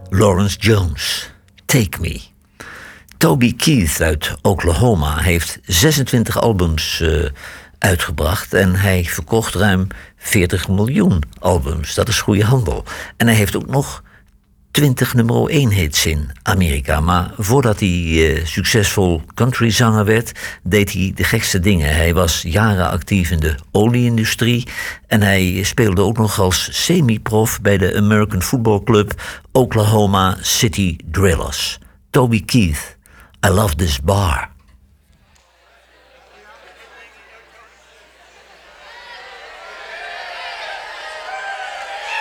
Lawrence Jones, Take Me. Toby Keith uit Oklahoma heeft 26 albums uitgebracht en hij verkocht ruim 40 miljoen albums. Dat is goede handel. En hij heeft ook nog 20 nummer 1 hits in Amerika. Maar voordat hij succesvol countryzanger werd, deed hij de gekste dingen. Hij was jaren actief in de olieindustrie en hij speelde ook nog als semi-prof bij de American Football Club Oklahoma City Drillers. Toby Keith, I Love This Bar.